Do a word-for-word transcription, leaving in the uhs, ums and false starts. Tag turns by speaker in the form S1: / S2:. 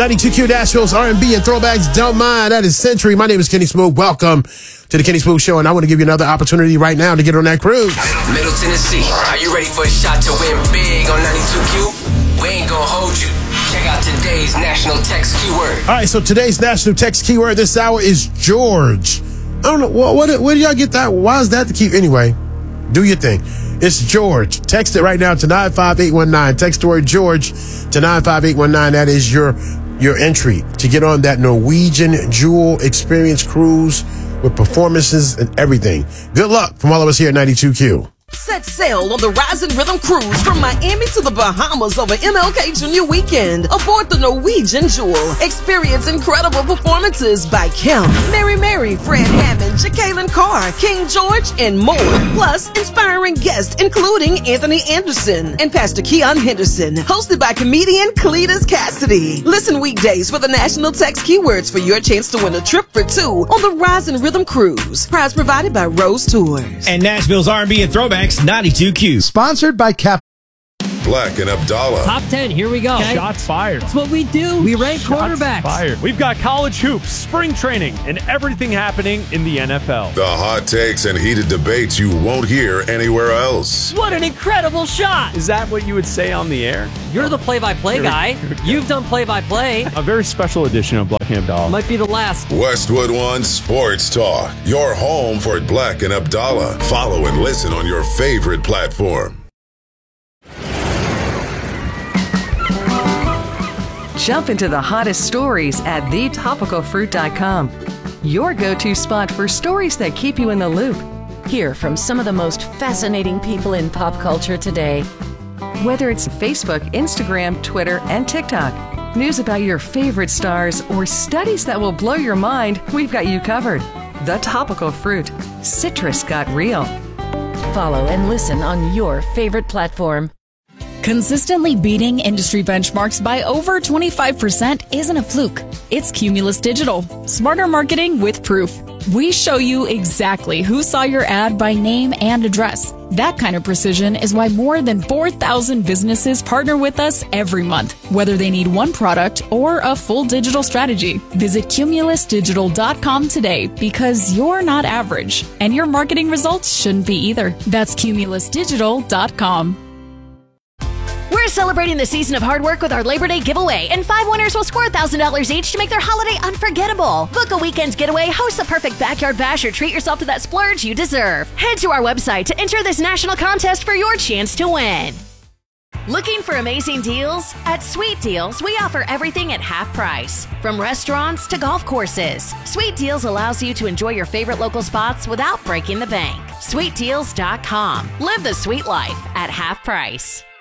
S1: ninety-two Q Nashville's R and B and throwbacks. Don't mind. That is Century. My name is Kenny Smooth. Welcome to the Kenny Smooth Show, and I want to give you another opportunity right now to get on that cruise.
S2: Middle Tennessee, are you ready for a shot to win big on ninety-two Q? We ain't gonna hold you. Check out today's national text keyword.
S1: All right, so today's national text keyword this hour is George. I don't know. What, what, where do y'all get that? Why is that the key? Anyway, do your thing. It's George. Text it right now to nine five eight one nine. Text the word George to nine five eight one nine. That is your your entry to get on that Norwegian Jewel Experience cruise with performances and everything. Good luck from all of us here at ninety-two Q.
S3: Set sail on the Rising Rhythm Cruise from Miami to the Bahamas over M L K Junior Weekend. Aboard the Norwegian Jewel. Experience incredible performances by Kim, Mary Mary, Fred Hammond, Jacqueline Carr, King George, and more. Plus, inspiring guests including Anthony Anderson and Pastor Keon Henderson. Hosted by comedian Cletus Cassidy. Listen weekdays for the national text keywords for your chance to win a trip for two on the Rising Rhythm Cruise. Prize provided by Rose Tours.
S4: And Nashville's R and B and throwbacks. ninety-two Q.
S5: Sponsored by Cap.
S6: Black and Abdallah.
S7: Top ten, here we go.
S8: Okay. Shots fired.
S7: That's what we do. We rank
S8: Shots
S7: quarterbacks.
S8: Fired. We've got college hoops, spring training, and everything happening in the N F L.
S6: The hot takes and heated debates you won't hear anywhere else.
S7: What an incredible shot.
S8: Is that what you would say on the air?
S7: You're the play-by-play guy. You've done play-by-play.
S8: A very special edition of Black and Abdallah.
S7: Might be the last.
S6: Westwood One Sports Talk. Your home for Black and Abdallah. Follow and listen on your favorite platform.
S9: Jump into the hottest stories at the topical fruit dot com. Your go-to spot for stories that keep you in the loop. Hear from some of the most fascinating people in pop culture today. Whether it's Facebook, Instagram, Twitter, and TikTok, news about your favorite stars, or studies that will blow your mind, we've got you covered. The Topical Fruit. Citrus got real.
S10: Follow and listen on your favorite platform.
S11: Consistently beating industry benchmarks by over twenty-five percent isn't a fluke. It's Cumulus Digital. Smarter marketing with proof. We show you exactly who saw your ad by name and address. That kind of precision is why more than four thousand businesses partner with us every month, whether they need one product or a full digital strategy. Visit cumulus digital dot com today because you're not average, and your marketing results shouldn't be either. That's cumulus digital dot com.
S10: We're celebrating the season of hard work with our Labor Day giveaway, and five winners will score one thousand dollars each to make their holiday unforgettable. Book a weekend getaway, host the perfect backyard bash, or treat yourself to that splurge you deserve. Head to our website to enter this national contest for your chance to win. Looking for amazing deals? At Sweet Deals, we offer everything at half price. From restaurants to golf courses, Sweet Deals allows you to enjoy your favorite local spots without breaking the bank. sweet deals dot com. Live the sweet life at half price.